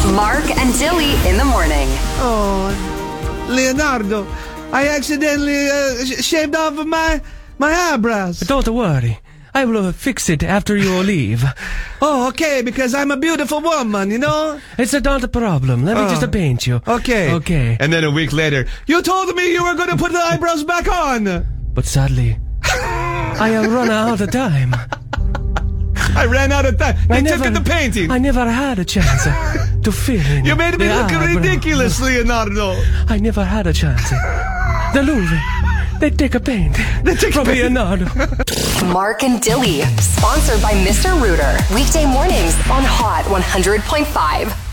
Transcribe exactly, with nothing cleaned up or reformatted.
Mark and Dilly in the morning. Oh, Leonardo, I accidentally uh, sh- shaved off my my eyebrows. Don't worry. I will fix it after you leave. Oh, okay, because I'm a beautiful woman, you know? It's not a problem. Let me Oh. just paint you. Okay. Okay. And then a week later, you told me you were going to put the eyebrows back on. But sadly, I have run out of time. I ran out of time. They I took never, the painting. I never had a chance to fill in. You made me the look eyebrow. ridiculous, Leonardo. I never had a chance. The Louvre, they take a paint They take from a paint. Leonardo. Mark and Dilly, sponsored by Mister Rooter. Weekday mornings on Hot one hundred point five.